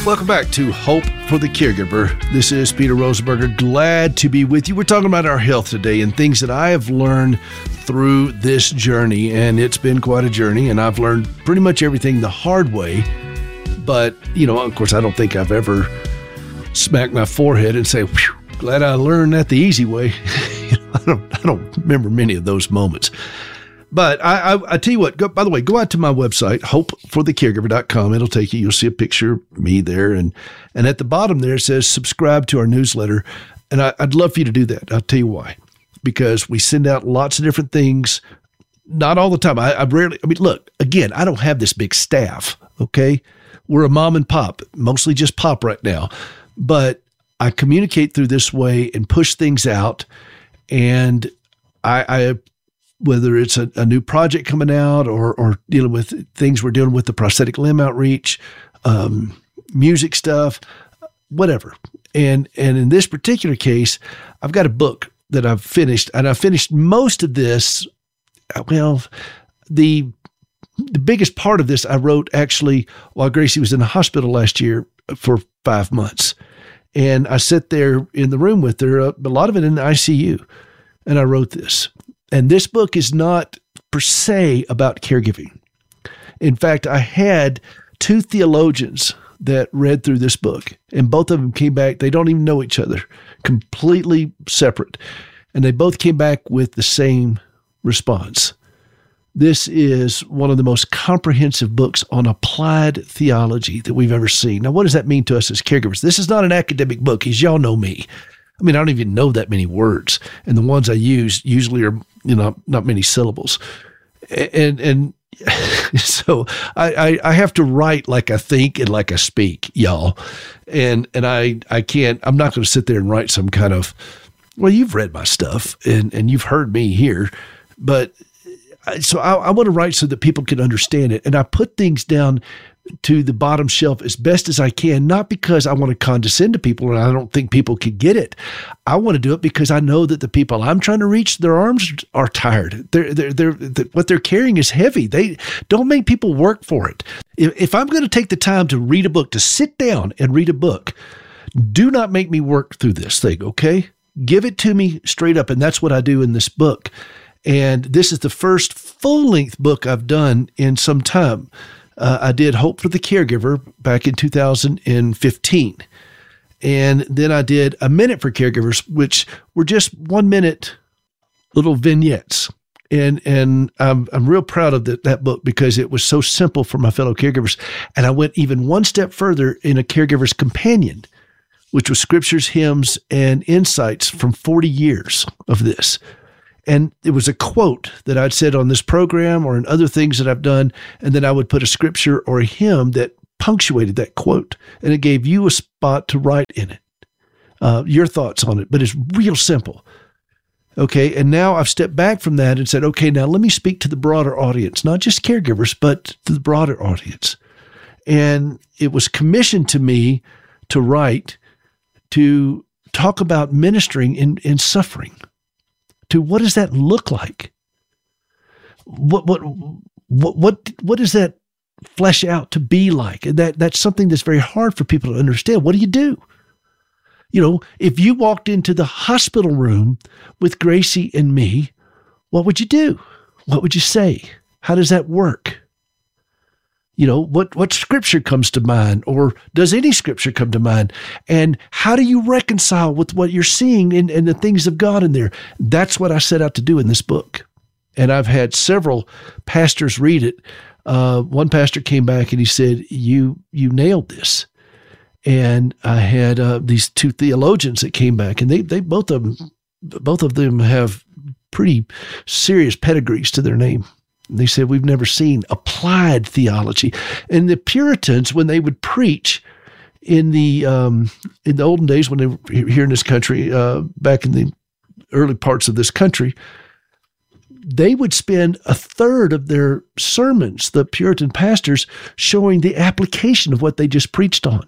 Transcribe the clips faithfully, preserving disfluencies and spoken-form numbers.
Welcome back to Hope for the Caregiver. This is Peter Rosenberger. Glad to be with you. We're talking about our health today and things that I have learned through this journey, and it's been quite a journey, and I've learned pretty much everything the hard way. But, you know, of course, I don't think I've ever smacked my forehead and say, "Whew, glad I learned that the easy way." you know, I don't, I don't remember many of those moments. But I, I, I tell you what, go, by the way, go out to my website, hope for the caregiver dot com. It'll take you, you'll see a picture of me there. And, and at the bottom there, it says subscribe to our newsletter. And I, I'd love for you to do that. I'll tell you why. Because we send out lots of different things, not all the time. I, I rarely, I mean, look, again, I don't have this big staff, okay? We're a mom and pop, mostly just pop right now. But I communicate through this way and push things out. And I, I whether it's a, a new project coming out or or dealing with things we're dealing with, the prosthetic limb outreach, um, music stuff, whatever. And and in this particular case, I've got a book that I've finished, and I finished most of this. Well, the the biggest part of this I wrote actually while Gracie was in the hospital last year for five months. And I sat there in the room with her, a lot of it in the I C U, and I wrote this. And this book is not per se about caregiving. In fact, I had two theologians that read through this book, and both of them came back. They don't even know each other, completely separate. And they both came back with the same response. This is one of the most comprehensive books on applied theology that we've ever seen. Now, what does that mean to us as caregivers? This is not an academic book, as y'all know me. I mean, I don't even know that many words, and the ones I use usually are, you know, not many syllables. And and so I, I, I have to write like I think and like I speak, y'all. And and I I can't, I'm not going to sit there and write some kind of, well, you've read my stuff and, and you've heard me here, but so I, I want to write so that people can understand it. And I put things down to the bottom shelf as best as I can, not because I want to condescend to people and I don't think people can get it. I want to do it because I know that the people I'm trying to reach, their arms are tired. They're, they're, they're, they're, what they're carrying is heavy. They don't make people work for it. If, if I'm going to take the time to read a book, to sit down and read a book, do not make me work through this thing, okay? Give it to me straight up. And that's what I do in this book. And this is the first full-length book I've done in some time. Uh, I did Hope for the Caregiver back in two thousand fifteen. And then I did A Minute for Caregivers, which were just one-minute little vignettes. And and I'm I'm real proud of the, that book because it was so simple for my fellow caregivers. And I went even one step further in A Caregiver's Companion, which was scriptures, hymns, and insights from forty years of this. And it was a quote that I'd said on this program or in other things that I've done, and then I would put a scripture or a hymn that punctuated that quote, and it gave you a spot to write in it, uh, your thoughts on it. But it's real simple. Okay, and now I've stepped back from that and said, okay, now let me speak to the broader audience, not just caregivers, but to the broader audience. And it was commissioned to me to write, to talk about ministering in, in suffering. To what does that look like? What what what what what does that flesh out to be like? And that that's something that's very hard for people to understand. What do you do? You know, if you walked into the hospital room with Gracie and me, what would you do? What would you say? How does that work? You know, what, what scripture comes to mind, or does any scripture come to mind? And how do you reconcile with what you're seeing and, and the things of God in there? That's what I set out to do in this book. And I've had several pastors read it. Uh, one pastor came back and he said, you, you nailed this. And I had uh, these two theologians that came back, and they, they both of them, both of them have pretty serious pedigrees to their name. They said, we've never seen applied theology. And the Puritans, when they would preach in the um, in the olden days, when they were here in this country, uh, back in the early parts of this country, they would spend a third of their sermons, the Puritan pastors, showing the application of what they just preached on.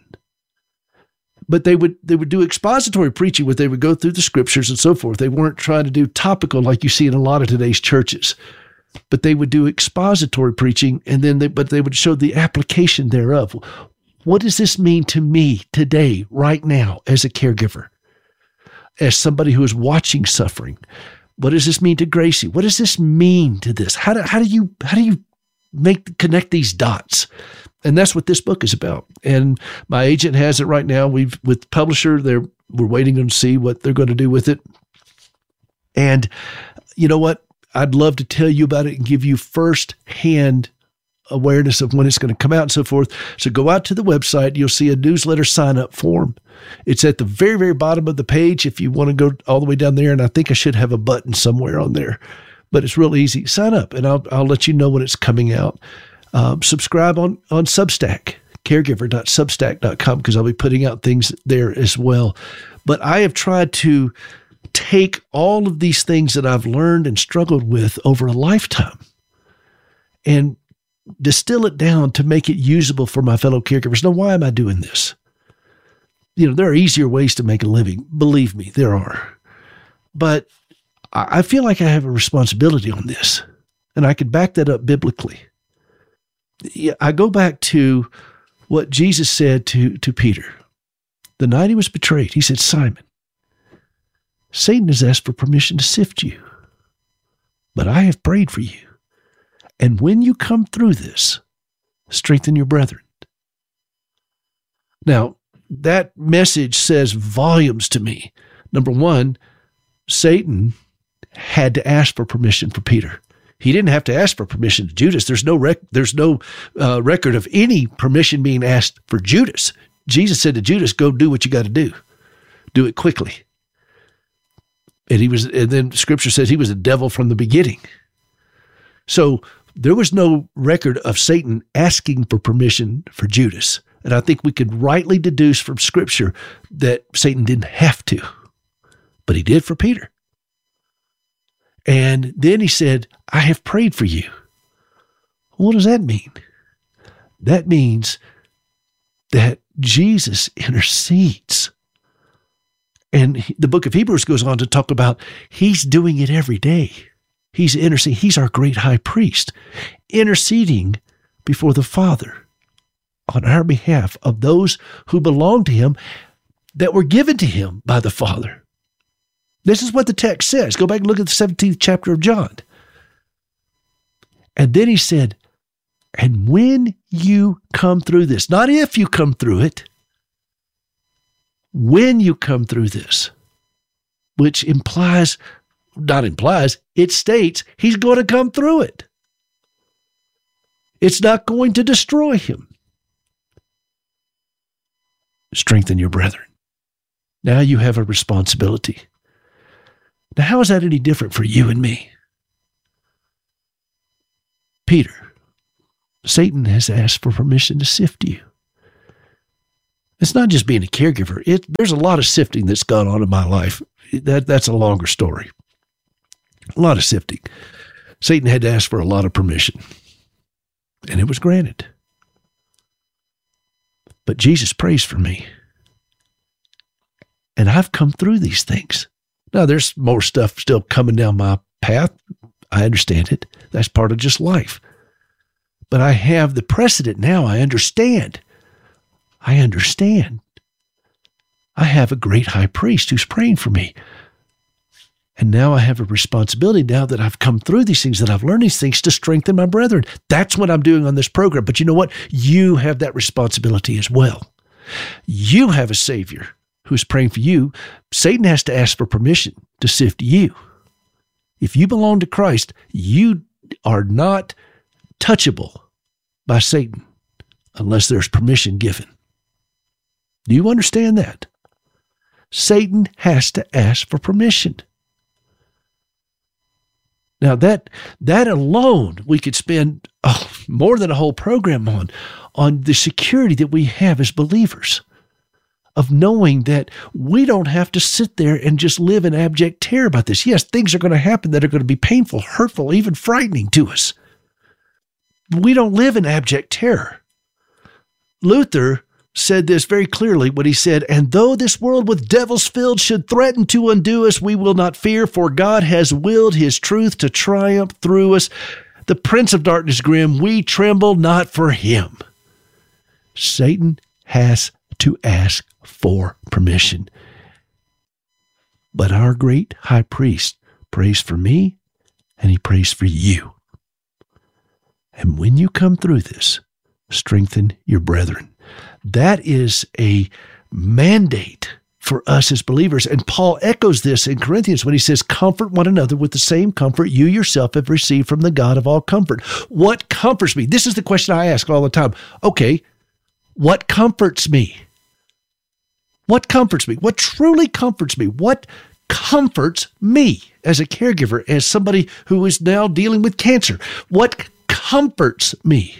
But they would they would do expository preaching, where they would go through the scriptures and so forth. They weren't trying to do topical like you see in a lot of today's churches. But they would do expository preaching, and then they, but they would show the application thereof. What does this mean to me today, right now, as a caregiver, as somebody who is watching suffering? What does this mean to Gracie? What does this mean to this? How do, how do you, how do you make, connect these dots? And that's what this book is about. And my agent has it right now. We've, with publisher, they're, we're waiting to see what they're going to do with it. And you know what? I'd love to tell you about it and give you first-hand awareness of when it's going to come out and so forth. So go out to the website. You'll see a newsletter sign-up form. It's at the very, very bottom of the page if you want to go all the way down there. And I think I should have a button somewhere on there. But it's real easy. Sign up, and I'll I'll let you know when it's coming out. Um, subscribe on, on Substack, caregiver dot substack dot com, because I'll be putting out things there as well. But I have tried to take all of these things that I've learned and struggled with over a lifetime and distill it down to make it usable for my fellow caregivers. Now, why am I doing this? You know, there are easier ways to make a living. Believe me, there are. But I feel like I have a responsibility on this, and I could back that up biblically. I go back to what Jesus said to, to Peter. The night he was betrayed, he said, Simon, Satan has asked for permission to sift you, but I have prayed for you. And when you come through this, strengthen your brethren. Now, that message says volumes to me. Number one, Satan had to ask for permission for Peter. He didn't have to ask for permission to Judas. There's no rec- there's no uh, record of any permission being asked for Judas. Jesus said to Judas, go do what you got to do. Do it quickly. And he was, and then Scripture says he was a devil from the beginning. So there was no record of Satan asking for permission for Judas. And I think we could rightly deduce from Scripture that Satan didn't have to, but he did for Peter. And then he said, I have prayed for you. What does that mean? That means that Jesus intercedes. And the book of Hebrews goes on to talk about he's doing it every day. He's interceding. He's our great high priest, interceding before the Father on our behalf of those who belong to him that were given to him by the Father. This is what the text says. Go back and look at the seventeenth chapter of John. And then he said, and when you come through this, not if you come through it, when you come through this, which implies, not implies, it states he's going to come through it. It's not going to destroy him. Strengthen your brethren. Now you have a responsibility. Now, how is that any different for you and me? Peter, Satan has asked for permission to sift you. It's not just being a caregiver. It, there's a lot of sifting that's gone on in my life. That, that's a longer story. A lot of sifting. Satan had to ask for a lot of permission, and it was granted. But Jesus prays for me, and I've come through these things. Now, there's more stuff still coming down my path. I understand it. That's part of just life. But I have the precedent now. I understand. I understand. I have a great high priest who's praying for me. And now I have a responsibility, now that I've come through these things, that I've learned these things, to strengthen my brethren. That's what I'm doing on this program. But you know what? You have that responsibility as well. You have a Savior who's praying for you. Satan has to ask for permission to sift you. If you belong to Christ, you are not touchable by Satan unless there's permission given. Do you understand that? Satan has to ask for permission. Now that that alone, we could spend oh, more than a whole program on, on the security that we have as believers, of knowing that we don't have to sit there and just live in abject terror about this. Yes, things are going to happen that are going to be painful, hurtful, even frightening to us. We don't live in abject terror. Luther said this very clearly when he said, and though this world with devils filled should threaten to undo us, we will not fear, for God has willed his truth to triumph through us. The prince of darkness grim, we tremble not for him. Satan has to ask for permission. But our great high priest prays for me, and he prays for you. And when you come through this, strengthen your brethren. That is a mandate for us as believers. And Paul echoes this in Corinthians when he says, comfort one another with the same comfort you yourself have received from the God of all comfort. What comforts me? This is the question I ask all the time. Okay, what comforts me? What comforts me? What truly comforts me? What comforts me as a caregiver, as somebody who is now dealing with cancer? What comforts me?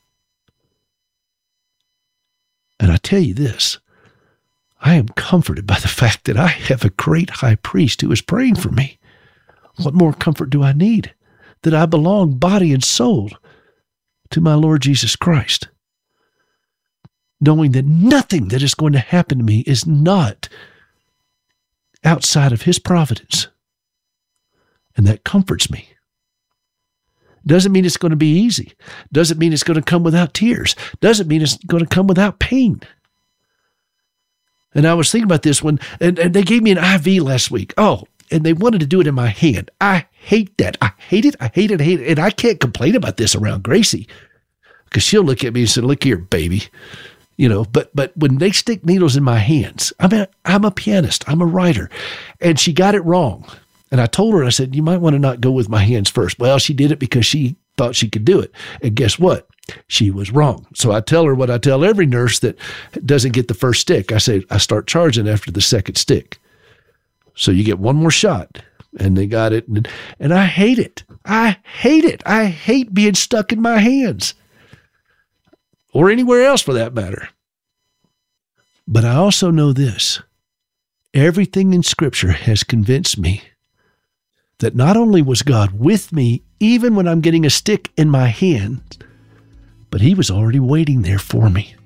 And I tell you this, I am comforted by the fact that I have a great high priest who is praying for me. What more comfort do I need? That I belong body and soul to my Lord Jesus Christ, knowing that nothing that is going to happen to me is not outside of his providence. And that comforts me. Doesn't mean it's going to be easy. Doesn't mean it's going to come without tears. Doesn't mean it's going to come without pain. And I was thinking about this one, and, and they gave me an I V last week. Oh, and they wanted to do it in my hand. I hate that. I hate it. I hate it. I hate it. And I can't complain about this around Gracie, because she'll look at me and say, look here, baby. You know, but but when they stick needles in my hands, I'm a, I'm a pianist. I'm a writer. And she got it wrong. And I told her, I said, you might want to not go with my hands first. Well, she did it because she thought she could do it. And guess what? She was wrong. So I tell her what I tell every nurse that doesn't get the first stick. I say, I start charging after the second stick. So you get one more shot. And they got it. And, and I hate it. I hate it. I hate being stuck in my hands. Or anywhere else for that matter. But I also know this. Everything in Scripture has convinced me that not only was God with me, even when I'm getting a stick in my hand, but he was already waiting there for me.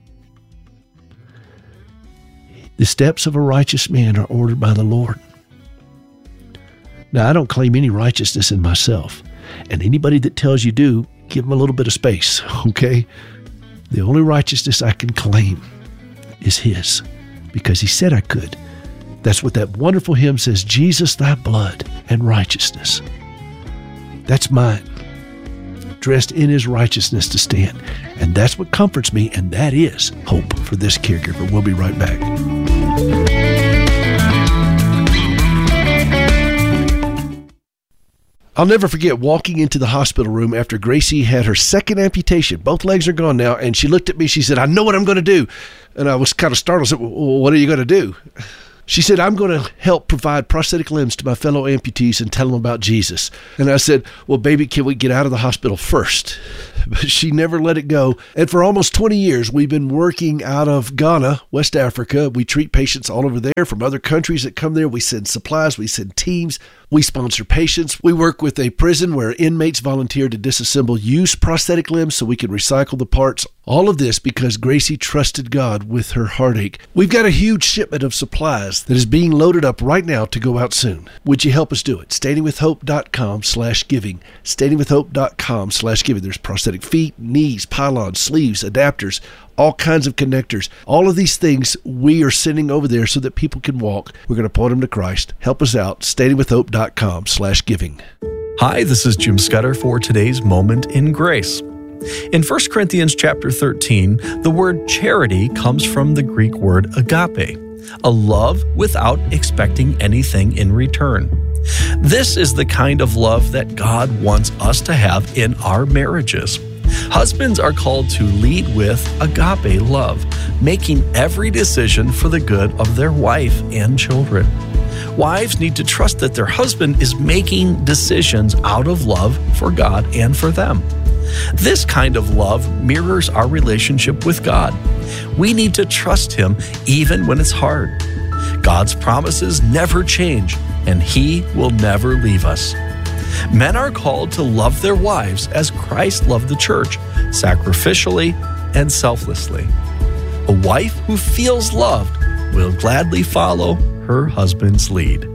The steps of a righteous man are ordered by the Lord. Now, I don't claim any righteousness in myself. And anybody that tells you do, give them a little bit of space, okay? The only righteousness I can claim is his, because he said I could. That's what that wonderful hymn says, Jesus, thy blood and righteousness. That's mine, dressed in his righteousness to stand. And that's what comforts me, and that is hope for this caregiver. We'll be right back. I'll never forget walking into the hospital room after Gracie had her second amputation. Both legs are gone now, and she looked at me. She said, I know what I'm going to do. And I was kind of startled. I said, well, what are you going to do? She said, I'm going to help provide prosthetic limbs to my fellow amputees and tell them about Jesus. And I said, well, baby, can we get out of the hospital first? But she never let it go. And for almost twenty years, we've been working out of Ghana, West Africa. We treat patients all over there from other countries that come there. We send supplies. We send teams. We sponsor patients. We work with a prison where inmates volunteer to disassemble used prosthetic limbs so we can recycle the parts. All of this because Gracie trusted God with her heartache. We've got a huge shipment of supplies that is being loaded up right now to go out soon. Would you help us do it? standingwithhope.com slash giving. standingwithhope.com slash giving. There's prosthetic feet, knees, pylons, sleeves, adapters, all kinds of connectors. All of these things we are sending over there so that people can walk. We're going to point them to Christ. Help us out. standingwithhope.com slash giving. Hi, this is Jim Scudder for today's Moment in Grace. In First Corinthians chapter thirteen, the word charity comes from the Greek word agape, a love without expecting anything in return. This is the kind of love that God wants us to have in our marriages. Husbands are called to lead with agape love, making every decision for the good of their wife and children. Wives need to trust that their husband is making decisions out of love for God and for them. This kind of love mirrors our relationship with God. We need to trust Him even when it's hard. God's promises never change, and He will never leave us. Men are called to love their wives as Christ loved the church, sacrificially and selflessly. A wife who feels loved will gladly follow her husband's lead.